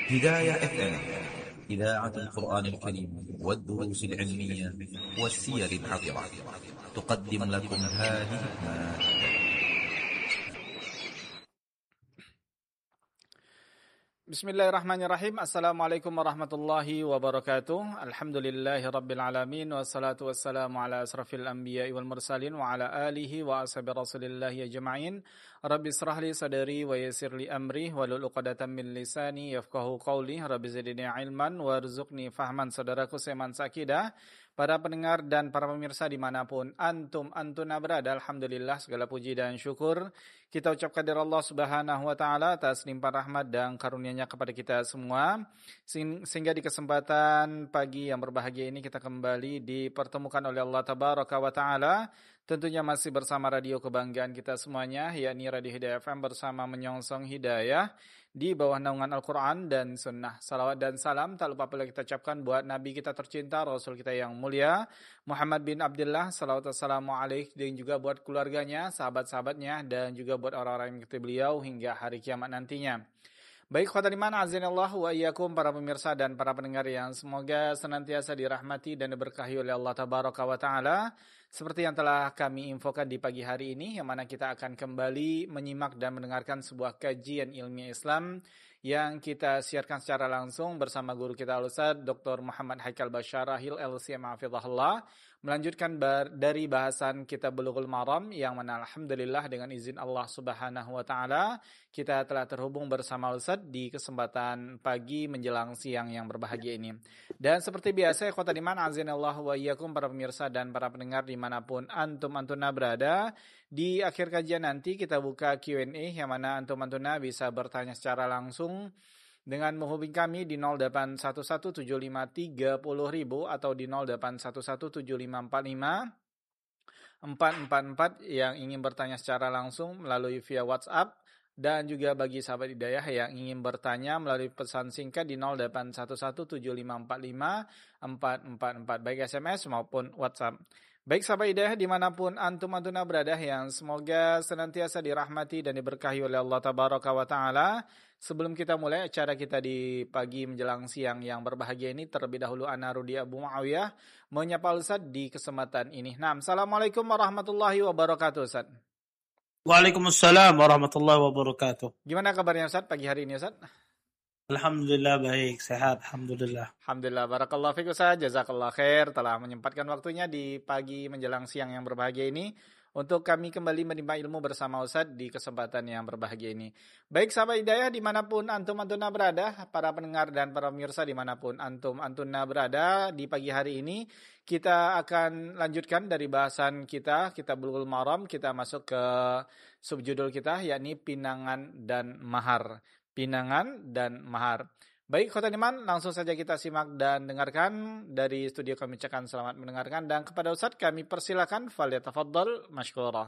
هداية FM إذاعة القرآن الكريم والدروس العلمية والسير العطرة تقدم لكم هذه المادة. Bismillahirrahmanirrahim. Assalamualaikum warahmatullahi wabarakatuh. Alhamdulillahi rabbil alamin. Wassalatu wassalamu ala asrafil anbiya'i wal mursalin wa ala alihi wa ashabi rasulillahi ajma'in. Rabbi israh li sadri wa yassir li amri wahlul 'uqdatam min lisani yafqahu qawli. Rabbi zidni ilman warzuqni fahman. Saudaraku seiman seakidah, para pendengar dan para pemirsa dimanapun antuna berada, alhamdulillah segala puji dan syukur kita ucapkan dari Allah Subhanahu wa taala atas limpahan rahmat dan karunia-Nya kepada kita semua, sehingga di kesempatan pagi yang berbahagia ini kita kembali dipertemukan oleh Allah Tabaraka wa taala, tentunya masih bersama radio kebanggaan kita semuanya, yakni Radio Hidayah FM bersama menyongsong hidayah di bawah naungan Al-Quran dan Sunnah. Salawat dan salam tak lupa pula kita ucapkan buat Nabi kita tercinta, Rasul kita yang mulia, Muhammad bin Abdullah, salawat wassalamu alaihi, dan juga buat keluarganya, sahabat-sahabatnya, dan juga buat orang-orang yang mengikuti beliau hingga hari kiamat nantinya. Baik, khotul iman, azinallah wa iyyakum, para pemirsa dan para pendengar yang semoga senantiasa dirahmati dan diberkahi oleh Allah Tabaraka wa taala. Seperti yang telah kami infokan di pagi hari ini, yang mana kita akan kembali menyimak dan mendengarkan sebuah kajian ilmiah Islam yang kita siarkan secara langsung bersama guru kita Al-Ustaz Dr. Muhammad Haikal Basyarahil LCM hafizahullah, melanjutkan dari bahasan Kitab Bulughul Maram, yang mana alhamdulillah dengan izin Allah Subhanahu wa taala kita telah terhubung bersama Al-Ustaz di kesempatan pagi menjelang siang yang berbahagia ini. Dan seperti biasa, ikhwatal iman, azinallahu wa iyyakum, para pemirsa dan para pendengar dimanapun antuna berada, di akhir kajian nanti kita buka Q&A, yang mana antuna bisa bertanya secara langsung dengan menghubungi kami di 08117530.000 atau di 08117545 444 yang ingin bertanya secara langsung melalui via WhatsApp, dan juga bagi sahabat hidayah yang ingin bertanya melalui pesan singkat di 08117545 444, baik SMS maupun WhatsApp. Baik sahabat hidayah dimanapun antuna berada, yang semoga senantiasa dirahmati dan diberkahi oleh Allah Tabaraka wa taala. Sebelum kita mulai acara kita di pagi menjelang siang yang berbahagia ini, terlebih dahulu ana Rudi Abu Muawiyah menyapa Ustaz di kesempatan ini. Nah, Assalamualaikum warahmatullahi wabarakatuh, Ustaz. Waalaikumsalam warahmatullahi wabarakatuh. Gimana kabarnya Ustaz pagi hari ini, Ustaz? Alhamdulillah baik, sehat, alhamdulillah. Alhamdulillah, barakallahu fiik Ustaz, jazakallah khair telah menyempatkan waktunya di pagi menjelang siang yang berbahagia ini untuk kami kembali menimba ilmu bersama Ustaz di kesempatan yang berbahagia ini. Baik sahabat hidayah dimanapun antuna berada, para pendengar dan para pemirsa dimanapun antuna berada, di pagi hari ini kita akan lanjutkan dari bahasan kita Bulughul Maram. Kita masuk ke subjudul kita, yakni pinangan dan mahar. Pinangan dan mahar. Baik, khotul iman, langsung saja kita simak dan dengarkan. Dari studio kami ucapkan selamat mendengarkan, dan kepada Ustaz kami persilakan, falyatafaddal mashkura.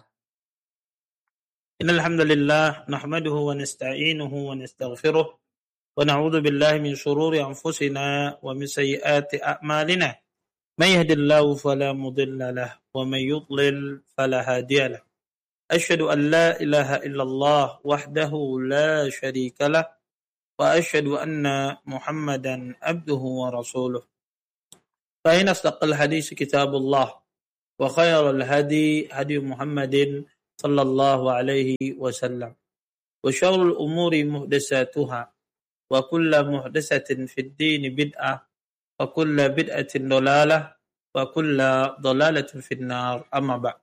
Innal hamdalillah nahmaduhu wa nasta'inuhu wa nastaghfiruh wa na'udzu billahi min shururi anfusina wa min sayyiati a'malina. May yahdihillahu fala mudilla lahu wa may yudlil fala hadiya lahu. Asyhadu an la ilaha illallah wahdahu la syarika lah wa asyhadu anna Muhammadan abduhu wa rasuluh. Fa inna asdaqal hadits kitabullah wa khairal hadi hadi Muhammadin sallallahu alaihi wasallam wa syarrul umuri muhdatsatuha wa kullu muhdatsatin fid din bid'ah wa kullu bid'atin dhalalah wa kullu dhalalatin fin nar. Amma ba'd.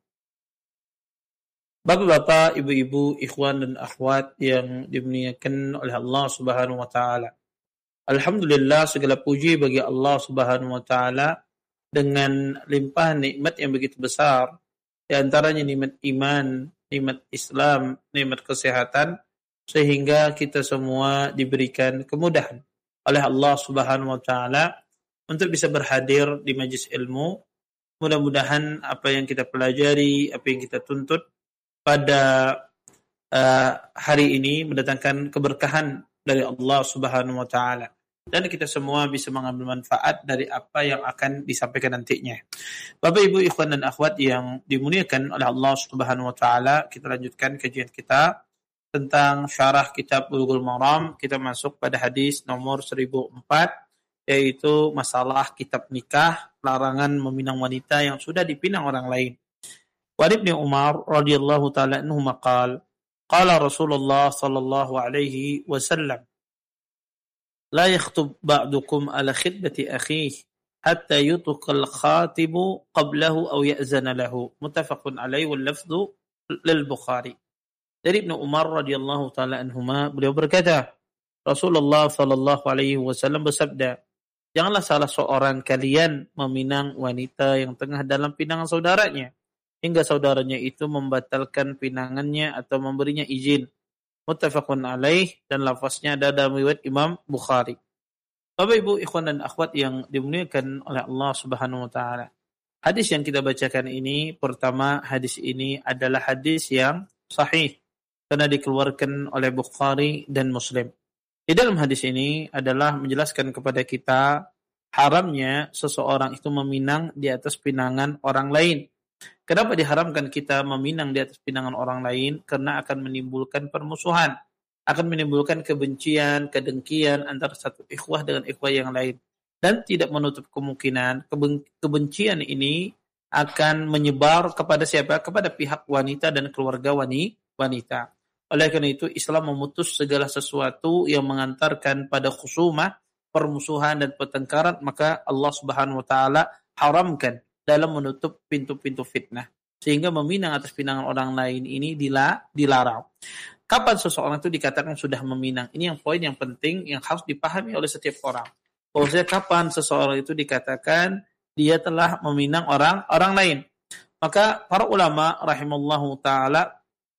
Bapak-bapak, ibu-ibu, ikhwan dan akhwat yang dimuliakan oleh Allah Subhanahu wa taala. Alhamdulillah, segala puji bagi Allah Subhanahu wa taala dengan limpahan nikmat yang begitu besar, di antaranya nikmat iman, nikmat Islam, nikmat kesehatan, sehingga kita semua diberikan kemudahan oleh Allah Subhanahu wa taala untuk bisa berhadir di majelis ilmu. Mudah-mudahan apa yang kita pelajari, apa yang kita tuntut pada hari ini mendatangkan keberkahan dari Allah Subhanahu wa taala, dan kita semua bisa mengambil manfaat dari apa yang akan disampaikan nantinya. Bapak Ibu, ikhwan dan akhwat yang dimuliakan oleh Allah Subhanahu wa taala, kita lanjutkan kajian kita tentang syarah kitab Bulughul Maram, kita masuk pada hadis nomor 1004, yaitu masalah kitab nikah, larangan meminang wanita yang sudah dipinang orang lain. Wa Ibnu Umar radhiyallahu ta'ala anhu maqal, qala Rasulullah sallallahu alaihi wasallam, la yakhtub ba'dukum ala khitbati akhihi hatta yutqal khatibu qablahu aw ya'zana lahu. Muttafaqun alaihi wal lafdhu lil Bukhari. Dari Ibnu Umar radhiyallahu taala anhuma, beliau berkata, Rasulullah sallallahu alaihi wasallam bersabda, janganlah salah seorang kalian meminang wanita yang tengah dalam pinangan saudaranya hingga saudaranya itu membatalkan pinangannya atau memberinya izin. Muttafaqun alaih, dan lafaznya ada dalam riwayat Imam Bukhari. Bapak Ibu ikhwan dan akhwat yang dimuliakan oleh Allah Subhanahu wa taala. Hadis yang kita bacakan ini, pertama, hadis ini adalah hadis yang sahih karena dikeluarkan oleh Bukhari dan Muslim. Di dalam hadis ini adalah menjelaskan kepada kita haramnya seseorang itu meminang di atas pinangan orang lain. Kenapa diharamkan kita meminang di atas pinangan orang lain? Karena akan menimbulkan permusuhan, akan menimbulkan kebencian, kedengkian antara satu ikhwah dengan ikhwah yang lain. Dan tidak menutup kemungkinan kebencian ini akan menyebar kepada siapa? Kepada pihak wanita dan keluarga wanita. Oleh karena itu Islam memutus segala sesuatu yang mengantarkan pada khusumah, permusuhan dan pertengkaran, maka Allah Subhanahu wa taala haramkan dalam menutup pintu-pintu fitnah. Sehingga meminang atas pinangan orang lain ini dilarang. Kapan seseorang itu dikatakan sudah meminang? Ini yang poin yang penting yang harus dipahami oleh setiap orang. Bahwasanya kapan seseorang itu dikatakan dia telah meminang orang lain? Maka para ulama rahimallahu taala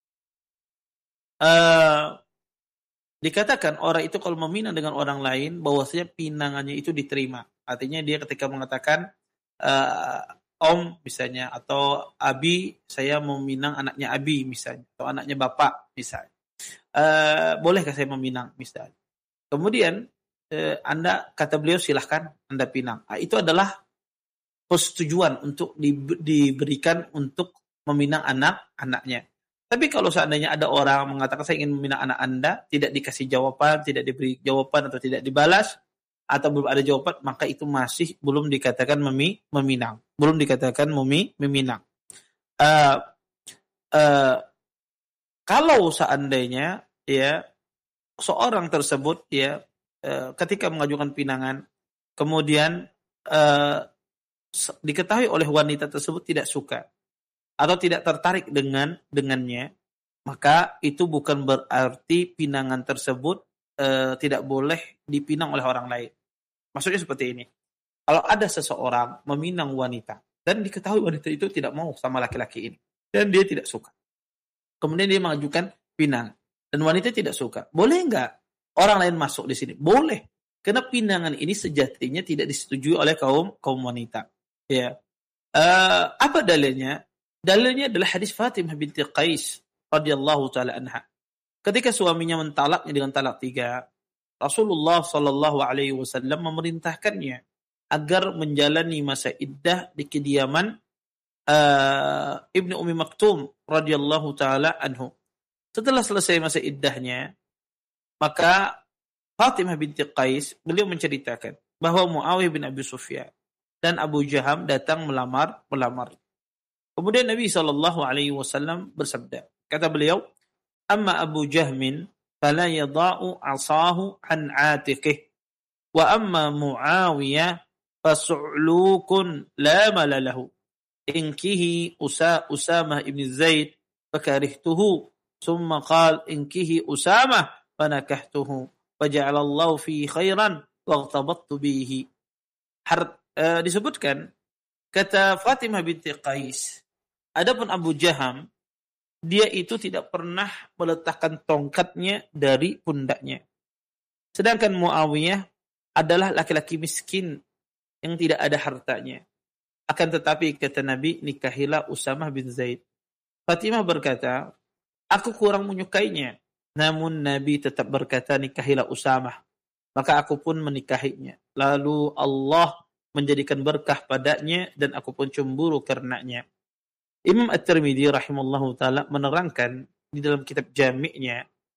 dikatakan orang itu kalau meminang dengan orang lain, bahwasanya pinangannya itu diterima. Artinya dia ketika mengatakan Om misalnya, atau Abi, saya meminang anaknya Abi misalnya, atau anaknya Bapak misalnya, bolehkah saya meminang misalnya? Kemudian Anda, kata beliau, silahkan Anda pinang. Itu adalah persetujuan untuk diberikan untuk meminang anak-anaknya. Tapi kalau seandainya ada orang mengatakan saya ingin meminang anak Anda, tidak dikasih jawaban, tidak diberi jawaban atau tidak dibalas, atau belum ada jawaban, maka itu masih belum dikatakan meminang. Belum dikatakan meminang. Kalau seandainya ya seorang tersebut ya ketika mengajukan pinangan, kemudian diketahui oleh wanita tersebut tidak suka atau tidak tertarik dengannya, maka itu bukan berarti pinangan tersebut tidak boleh dipinang oleh orang lain. Maksudnya seperti ini. Kalau ada seseorang meminang wanita dan diketahui wanita itu tidak mau sama laki-laki ini dan dia tidak suka, kemudian dia mengajukan pinangan dan wanita tidak suka, boleh enggak orang lain masuk di sini? Boleh, karena pinangan ini sejatinya tidak disetujui oleh kaum wanita. Ya, apa dalilnya? Dalilnya adalah hadis Fatimah binti Qais radhiyallahu taala anha. Ketika suaminya mentalaknya dengan talak 3, Rasulullah sallallahu alaihi wasallam memerintahkannya agar menjalani masa iddah di kediaman Ibnu Ummi Maktum radhiyallahu taala anhu. Setelah selesai masa iddahnya, maka Fatimah binti Qais beliau menceritakan bahwa Muawiyah bin Abi Sufyan dan Abu Jaham datang melamar. Kemudian Nabi sallallahu alaihi wasallam bersabda, kata beliau, "Amma Abu Jahmin fala yada'u 'asahu 'an 'atiqihi, wa amma Muawiyah fasu'lukun la malalahu. Inkihi Usamah ibn Zaid fakarihtuhu, thumma qala inkihi Usamah fanakahtuhu, faja'ala Allah fi khairan waghtabattu bihi." Disebutkan, kata Fatimah binti Qais, adapun Abu Jaham, dia itu tidak pernah meletakkan tongkatnya dari pundaknya. Sedangkan Muawiyah adalah laki-laki miskin yang tidak ada hartanya. Akan tetapi kata Nabi, nikahilah Usamah bin Zaid. Fatimah berkata, aku kurang menyukainya. Namun Nabi tetap berkata, nikahilah Usamah. Maka aku pun menikahinya. Lalu Allah menjadikan berkah padanya dan aku pun cemburu karenanya. Imam At-Tirmidzi rahimallahu taala menerangkan di dalam kitab Jami'-nya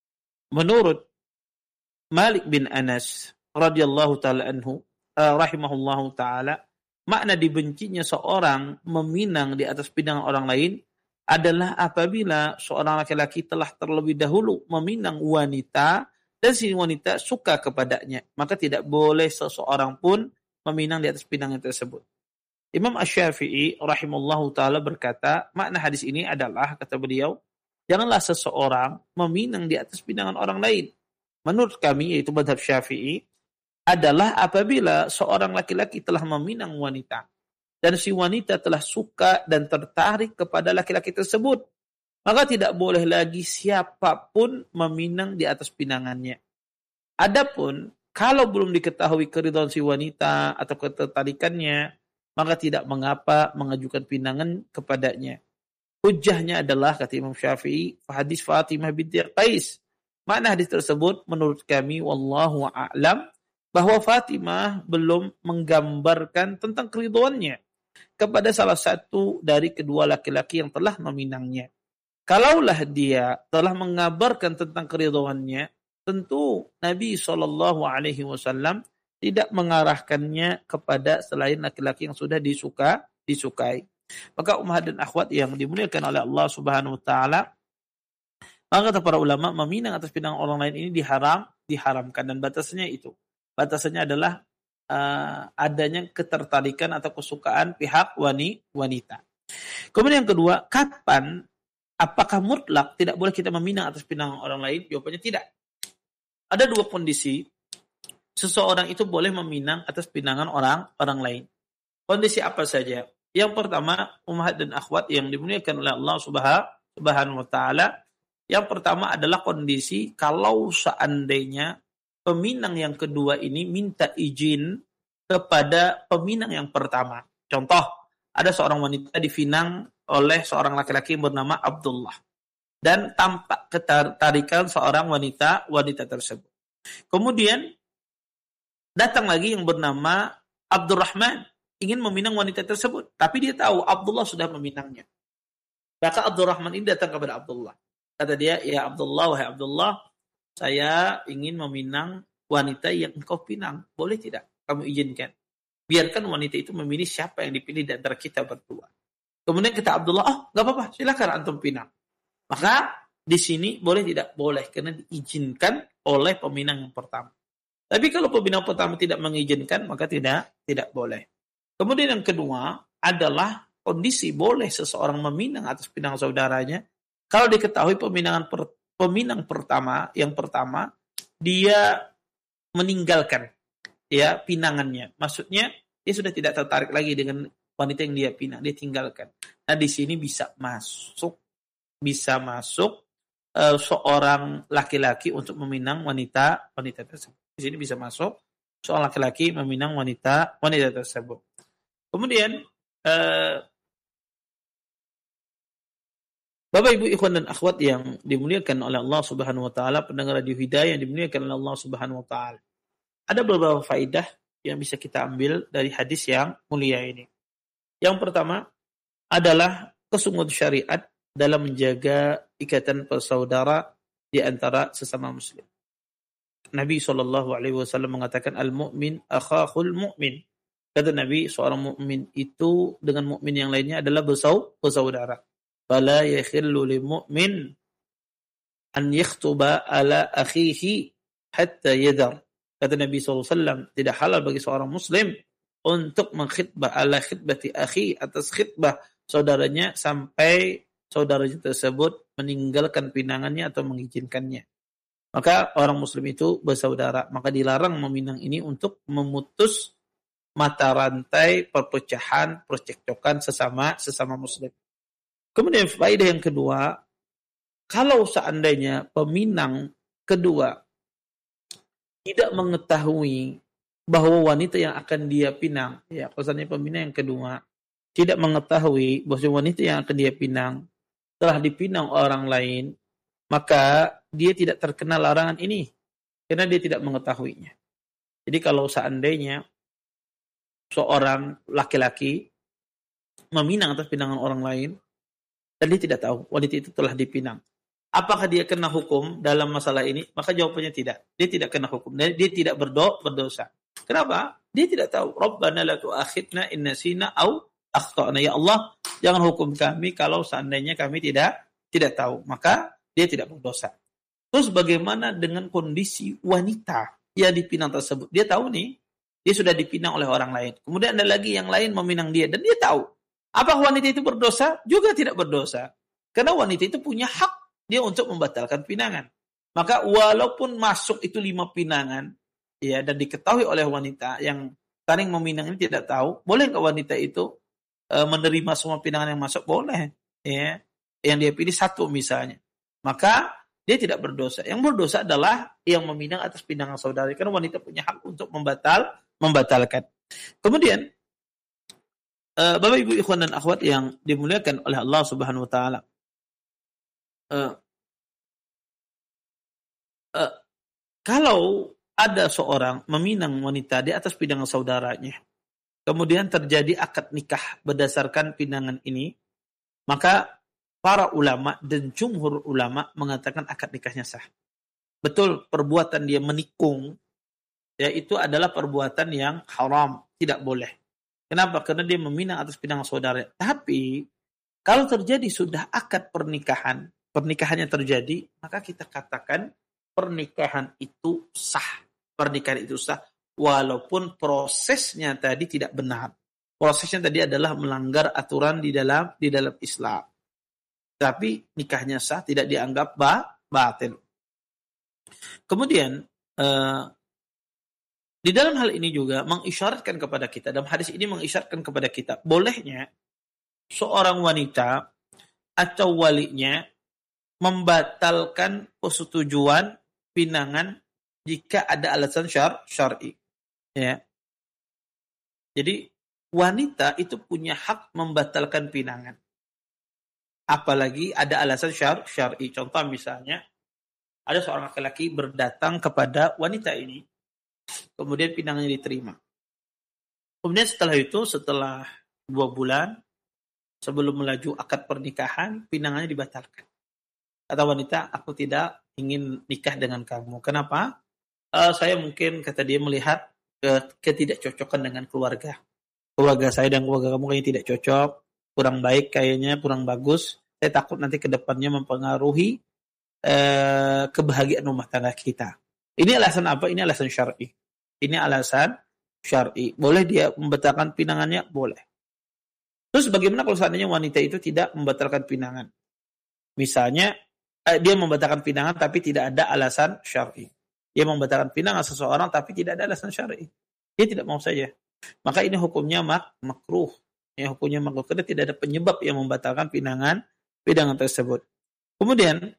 menurut Malik bin Anas radhiyallahu taala anhu rahimahullahu taala, makna dibencinya seorang meminang di atas pinangan orang lain adalah apabila seorang laki-laki telah terlebih dahulu meminang wanita dan si wanita suka kepadanya, maka tidak boleh seseorang pun meminang di atas pinangan tersebut. Imam Asy-Syafi'i rahimahullahu taala berkata, makna hadis ini adalah, kata beliau, janganlah seseorang meminang di atas pinangan orang lain. Menurut kami, yaitu mazhab Syafi'i, adalah apabila seorang laki-laki telah meminang wanita dan si wanita telah suka dan tertarik kepada laki-laki tersebut, maka tidak boleh lagi siapapun meminang di atas pinangannya. Adapun kalau belum diketahui keridhaan si wanita atau ketertarikannya, maka tidak mengapa mengajukan pinangan kepadanya. Hujjahnya adalah, kata Imam Syafi'i, hadis Fatimah binti Qais. Makna hadis tersebut menurut kami, wallahu a'lam, bahwa Fatimah belum menggambarkan tentang keridhaannya kepada salah satu dari kedua laki-laki yang telah meminangnya. Kalaulah dia telah mengabarkan tentang keridhaannya, tentu Nabi SAW tidak mengarahkannya kepada selain laki-laki yang sudah disukai. Maka ummahat dan akhwat yang dimuliakan oleh Allah Subhanahu wa taala, maka kata para ulama, meminang atas pinangan orang lain ini diharamkan, dan batasnya itu. Batasannya adalah adanya ketertarikan atau kesukaan pihak wanita. Kemudian yang kedua, kapan, apakah mutlak tidak boleh kita meminang atas pinangan orang lain? Jawabannya tidak. Ada dua kondisi seseorang itu boleh meminang atas pinangan orang lain. Kondisi apa saja? Yang pertama, ummahat dan akhwat yang dimuliakan oleh Allah Subhanahu wa taala, yang pertama adalah kondisi kalau seandainya peminang yang kedua ini minta izin kepada peminang yang pertama. Contoh, ada seorang wanita dipinang oleh seorang laki-laki yang bernama Abdullah, dan tampak ketertarikan seorang wanita tersebut. Kemudian datang lagi yang bernama Abdurrahman, ingin meminang wanita tersebut, tapi dia tahu Abdullah sudah meminangnya. Maka Abdurrahman ini datang kepada Abdullah. Kata dia, ya Abdullah, wahai Abdullah, saya ingin meminang wanita yang engkau pinang. Boleh tidak kamu izinkan? Biarkan wanita itu memilih siapa yang dipilih di antara kita berdua. Kemudian kata Abdullah, oh gak apa-apa, silakan antum pinang. Maka di sini boleh tidak? Boleh, karena diizinkan oleh peminang yang pertama. Tapi kalau peminang pertama tidak mengizinkan, maka tidak boleh. Kemudian yang kedua adalah kondisi boleh seseorang meminang atas pinang saudaranya kalau diketahui peminang pertama dia meninggalkan ya pinangannya. Maksudnya dia sudah tidak tertarik lagi dengan wanita yang dia pinang, dia tinggalkan. Nah, di sini bisa masuk seorang laki-laki untuk meminang wanita tersebut. Di sini bisa masuk seorang laki-laki meminang wanita tersebut. Kemudian Bapak Ibu ikhwan dan akhwat yang dimuliakan oleh Allah Subhanahu wa taala, pendengar radio Hidayah yang dimuliakan oleh Allah Subhanahu wa taala. Ada beberapa faedah yang bisa kita ambil dari hadis yang mulia ini. Yang pertama adalah kesungguhan syariat dalam menjaga ikatan persaudara di antara sesama muslim. Nabi SAW mengatakan al-mu'min akhahul mu'min. Kata Nabi, seorang mukmin itu dengan mukmin yang lainnya adalah bersaudara. Fala yakhillu lil mu'min an yakhtuba ala akhihi hatta yadar. Kata Nabi SAW, tidak halal bagi seorang muslim untuk mengkhitbah ala khitbati akhi, atas khitbah saudaranya sampai saudaranya tersebut meninggalkan pinangannya atau mengizinkannya. Maka orang muslim itu bersaudara, maka dilarang meminang ini untuk memutus mata rantai perpecahan, percekcokan sesama muslim. Kemudian faedah yang kedua, kalau seandainya peminang kedua tidak mengetahui bahwa wanita yang akan dia pinang, ya, pesannya peminang yang kedua tidak mengetahui bahwa wanita yang akan dia pinang telah dipinang orang lain, maka dia tidak terkena larangan ini karena dia tidak mengetahuinya. Jadi kalau seandainya seorang laki-laki meminang atas pinangan orang lain dan dia tidak tahu wanita itu telah dipinang, apakah dia kena hukum dalam masalah ini? Maka jawabannya tidak. Dia tidak kena hukum. Dia tidak berdosa. Kenapa? Dia tidak tahu. Rabbana la tu'akhidna in nasina aw akhtana. Ya Allah, jangan hukum kami kalau seandainya kami tidak tahu. Maka dia tidak berdosa. Terus bagaimana dengan kondisi wanita yang dipinang tersebut? Dia tahu nih, dia sudah dipinang oleh orang lain. Kemudian ada lagi yang lain meminang dia dan dia tahu. Apakah wanita itu berdosa? Juga tidak berdosa. Karena wanita itu punya hak dia untuk membatalkan pinangan. Maka walaupun masuk itu 5 pinangan, ya, dan diketahui oleh wanita yang saling meminang ini tidak tahu, boleh nggak wanita itu menerima semua pinangan yang masuk? Boleh. Ya. Yang dia pilih 1 misalnya. Maka dia tidak berdosa. Yang berdosa adalah yang meminang atas pinangan saudara. Karena wanita punya hak untuk membatalkan. Kemudian, Bapak Ibu ikhwan dan akhwat yang dimuliakan oleh Allah Subhanahu wa taala. Kalau ada seorang meminang wanita di atas pinangan saudaranya, kemudian terjadi akad nikah berdasarkan pinangan ini, maka para ulama dan jumhur ulama mengatakan akad nikahnya sah. Betul, perbuatan dia menikung, ya, itu adalah perbuatan yang haram, tidak boleh. Kenapa? Karena dia meminang atas pinangan saudara. Tapi kalau terjadi sudah akad pernikahannya terjadi, maka kita katakan pernikahan itu sah. Pernikahan itu sah walaupun prosesnya tadi tidak benar. Prosesnya tadi adalah melanggar aturan di dalam Islam. Tapi nikahnya sah, tidak dianggap batil. Kemudian di dalam hal ini juga mengisyaratkan kepada kita, dalam hadis ini mengisyaratkan kepada kita, bolehnya seorang wanita atau walinya membatalkan persetujuan pinangan jika ada alasan syar'i. Ya. Jadi wanita itu punya hak membatalkan pinangan. Apalagi ada alasan syar'i. Contoh misalnya, ada seorang laki-laki berdatang kepada wanita ini, kemudian pinangannya diterima. Kemudian setelah 2 bulan, sebelum melaju akad pernikahan, pinangannya dibatalkan. Kata wanita, aku tidak ingin nikah dengan kamu. Kenapa? Saya mungkin, kata dia, melihat ketidakcocokan dengan keluarga. Keluarga saya dan keluarga kamu kayaknya tidak cocok, kurang baik kayaknya, kurang bagus. Saya takut nanti ke depannya mempengaruhi kebahagiaan rumah tangga kita. Ini alasan apa? Ini alasan syar'i. Ini alasan syar'i. Boleh dia membatalkan pinangannya? Boleh. Terus bagaimana kalau seandainya wanita itu tidak membatalkan pinangan? Misalnya, dia membatalkan pinangan tapi tidak ada alasan syar'i. Dia membatalkan pinangan seseorang tapi tidak ada alasan syar'i. Dia tidak mau saja. Maka ini hukumnya makruh. Ya, hukumnya makruh karena tidak ada penyebab yang membatalkan pinangan tersebut. Kemudian,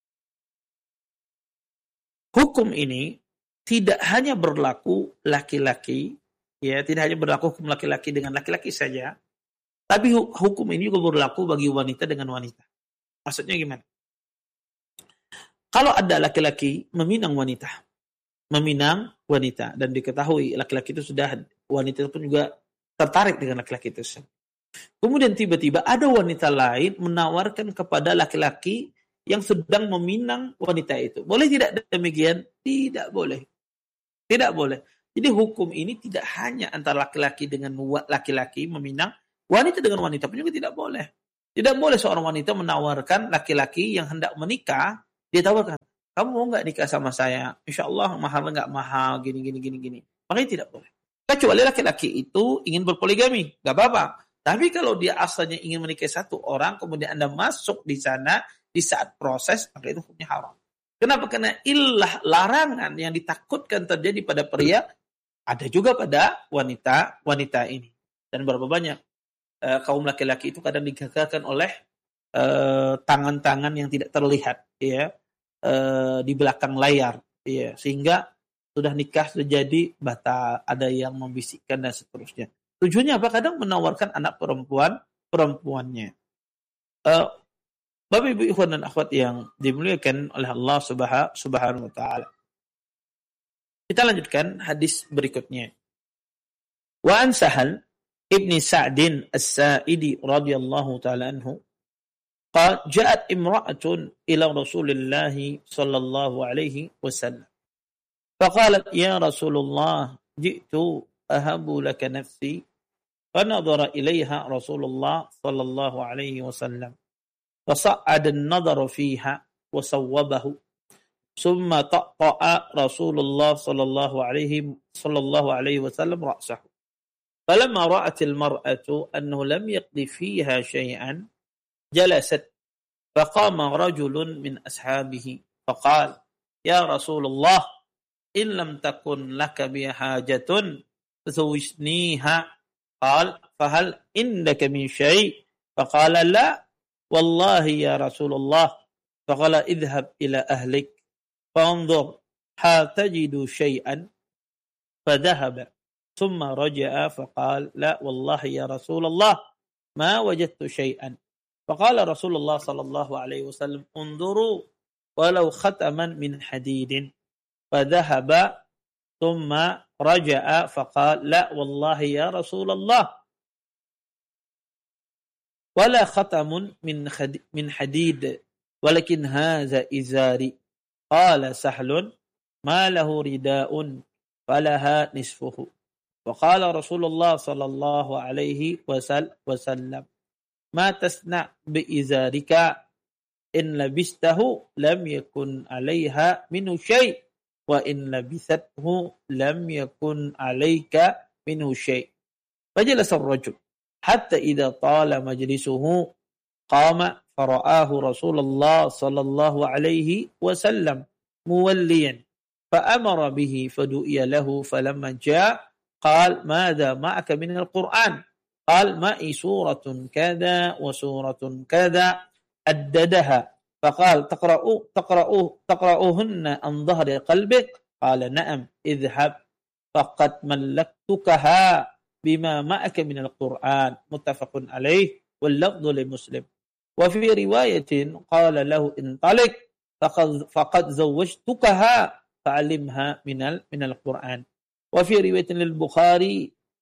hukum ini tidak hanya berlaku laki-laki, ya, tidak hanya berlaku hukum laki-laki dengan laki-laki saja, tapi hukum ini juga berlaku bagi wanita dengan wanita. Maksudnya gimana? Kalau ada laki-laki meminang wanita, dan diketahui laki-laki itu sudah, wanita pun juga tertarik dengan laki-laki itu. Kemudian tiba-tiba ada wanita lain menawarkan kepada laki-laki yang sedang meminang wanita itu. Boleh tidak demikian? Tidak boleh. Tidak boleh. Jadi hukum ini tidak hanya antara laki-laki dengan laki-laki meminang, wanita dengan wanita pun juga tidak boleh. Tidak boleh seorang wanita menawarkan laki-laki yang hendak menikah, dia tawarkan, kamu mau nggak nikah sama saya? Insya Allah mahalnya nggak mahal, gini. Makanya tidak boleh. Kecuali laki-laki itu ingin berpoligami, nggak apa-apa. Tapi kalau dia asalnya ingin menikahi 1 orang, kemudian Anda masuk di sana di saat proses, maka itu hukumnya haram. Kenapa? Karena ilah larangan yang ditakutkan terjadi pada pria ada juga pada wanita ini. Dan berapa banyak kaum laki-laki itu kadang digagalkan oleh tangan-tangan yang tidak terlihat, ya, di belakang layar, ya, sehingga sudah nikah sudah jadi batal, ada yang membisikkan dan seterusnya. Tujuannya apa? Kadang menawarkan anak perempuannya. Bapak Ibu ikhwan dan akhwat yang dimuliakan oleh Allah Subhanahu wa taala. Kita lanjutkan hadis berikutnya. Wa an Sahal ibni Sa'din As-Sa'idi radhiyallahu taala anhu قال جاءت امرأة إلى رسول الله صلى الله عليه وسلم فقالت يا رسول الله جئت أهب لك نفسي فنظر إليها رسول الله صلى الله عليه وسلم فصعد النظر فيها وصوبه ثم طأطأ رسول الله صلى الله عليه وسلم رأسه فلما رأت المرأة أنه لم يقض فيها شيئا جلست فقام رجل من أصحابه فقال يا رسول الله إن لم تكن لك بها حاجة فزوجنيها قال فهل عندك من شيء فقال لا والله يا رسول الله فقال اذهب إلى أهلك فانظر هل تجد شيئا فذهب ثم رجع فقال لا والله يا رسول الله ما وجدت شيئا فقال رسول الله صلى الله عليه وسلم انظروا ولو ختما من حديد فذهب ثم رجع فقال لا والله يا رسول الله ولا ختم من حديد ولكن هذا إزاري قال سهل ما له رداء فلها نصفه وقال رسول الله صلى الله عليه وسلم ما تصنع بإزارك إن لبسته لم يكن عليها منه شيء وإن لبسته لم يكن عليك منه شيء فجلس الرجل حتى إذا طال مجلسه قام فرآه رسول الله صلى الله عليه وسلم موليا فأمر به فدعي له فلما جاء قال ماذا معك من القرآن قال معي سورة كذا وسورة كذا أددها فقال تقرؤهن عن ظهر قلبك قال نعم اذهب فقد ملكتكها بما معك من القرآن متفق عليه واللفظ لمسلم وفي رواية قال له انطلق فقد زوجتكها فعلمها من القرآن وفي رواية للبخاري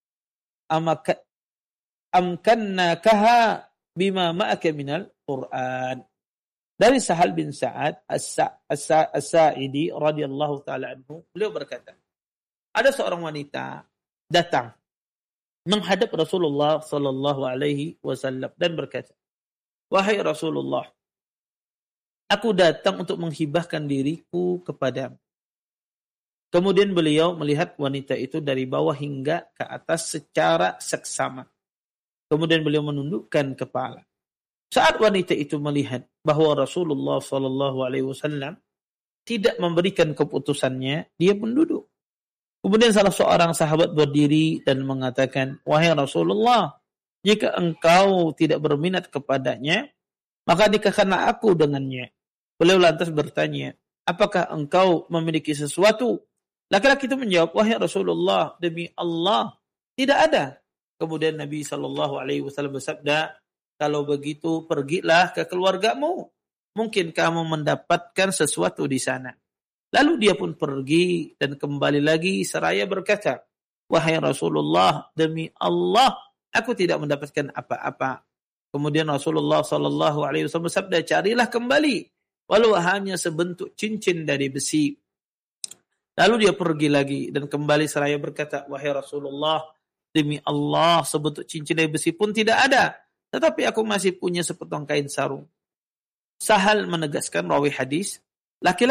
أمكنكها بما معك من القرآن. Dari Sahal bin Sa'ad As-Sa'idi radhiyallahu taala anhu, beliau berkata, ada seorang wanita datang menghadap Rasulullah sallallahu alaihi wasallam dan berkata, wahai Rasulullah, aku datang untuk menghibahkan diriku kepadamu. Kemudian beliau melihat wanita itu dari bawah hingga ke atas secara seksama. Kemudian beliau menundukkan kepala. Saat wanita itu melihat bahwa Rasulullah SAW tidak memberikan keputusannya, dia pun duduk. Kemudian salah seorang sahabat berdiri dan mengatakan, wahai Rasulullah, jika engkau tidak berminat kepadanya, maka nikahkanlah aku dengannya. Beliau lantas bertanya, apakah engkau memiliki sesuatu? Laki-laki itu menjawab, wahai Rasulullah, demi Allah, tidak ada. Kemudian Nabi SAW bersabda, kalau begitu pergilah ke keluargamu. Mungkin kamu mendapatkan sesuatu di sana. Lalu dia pun pergi dan kembali lagi seraya berkata, wahai Rasulullah, demi Allah, aku tidak mendapatkan apa-apa. Kemudian Rasulullah SAW bersabda, carilah kembali, walau hanya sebentuk cincin dari besi. Lalu dia pergi lagi dan kembali seraya berkata, wahai Rasulullah, demi Allah, sebentuk cincin dari besi pun tidak ada. Tetapi aku masih punya sepotong kain sarung. Sahal menegaskan rawi hadis, laki-laki